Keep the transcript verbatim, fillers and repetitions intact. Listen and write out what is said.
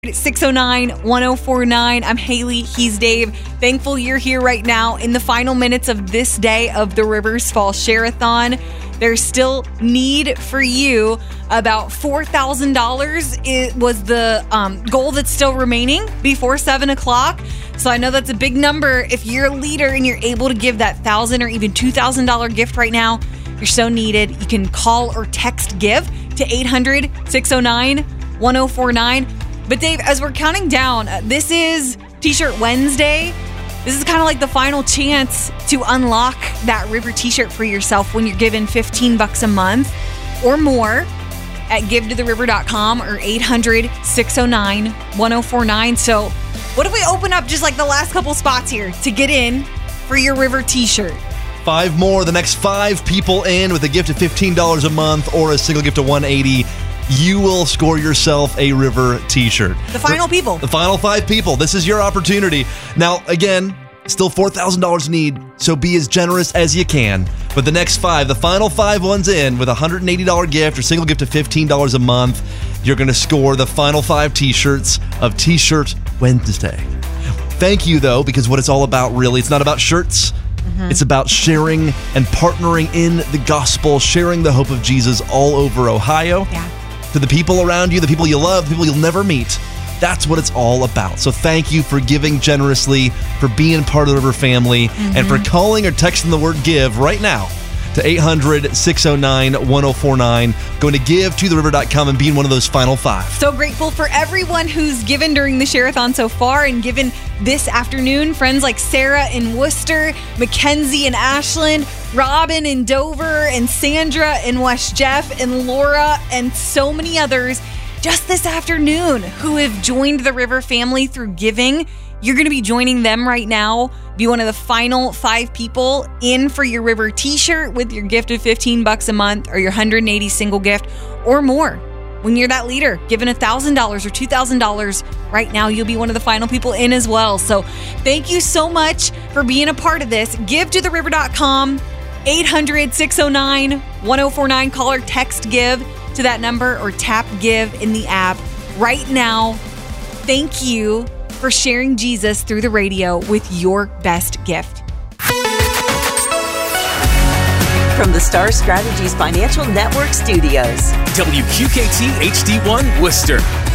six oh nine, one oh four nine. I'm Haley. He's Dave. Thankful you're here right now in the final minutes of this day of the Rivers Fall Share-a-thon. There's still need for you. About four thousand dollars it was the um, goal that's still remaining before seven o'clock. So I know that's a big number. If you're a leader and you're able to give that one thousand dollars or even two thousand dollars gift right now, you're so needed. You can call or text GIVE to eight hundred, six oh nine, one oh four nine. But Dave, as we're counting down, uh, this is T-Shirt Wednesday. This is kind of like the final chance to unlock that River T-shirt for yourself when you're given fifteen bucks a month or more at give to the river dot com or eight hundred, six oh nine, one oh four nine. So what if we open up just like the last couple spots here to get in for your River T-shirt? Five more. The next five people in with a gift of fifteen dollars a month or a single gift of one hundred eighty dollars. You will score yourself a River T-shirt. The final people. The final five people. This is your opportunity. Now, again, still four thousand dollars need, so be as generous as you can. But the next five, the final five ones in with a one hundred eighty dollars gift or single gift of fifteen dollars a month, you're going to score the final five T-shirts of T-Shirt Wednesday. Thank you, though, because what it's all about, really, it's not about shirts. Mm-hmm. It's about sharing and partnering in the gospel, sharing the hope of Jesus all over Ohio. Yeah. To the people around you, the people you love, the people you'll never meet. That's what it's all about. So thank you for giving generously, for being part of the River family, mm-hmm. and for calling or texting the word GIVE right now to eight hundred, six oh nine, one oh four nine. Going to give to the river dot com and being one of those final five. So grateful for everyone who's given during the Share-a-thon so far and given this afternoon. Friends like Sarah in Worcester, Mackenzie in Ashland, Robin in Dover, and Sandra in West Jeff, and Laura, and so many others just this afternoon who have joined the River family through giving. You're going to be joining them right now. Be one of the final five people in for your River T-shirt with your gift of fifteen bucks a month or your one hundred eighty single gift or more. When you're that leader, given one thousand dollars or two thousand dollars right now, you'll be one of the final people in as well. So thank you so much for being a part of this. give to the river dot com, eight hundred, six oh nine, one oh four nine. Call or text GIVE to that number or tap GIVE in the app right now. Thank you for sharing Jesus through the radio with your best gift. From the Star Strategies Financial Network Studios. W Q K T H D one Worcester.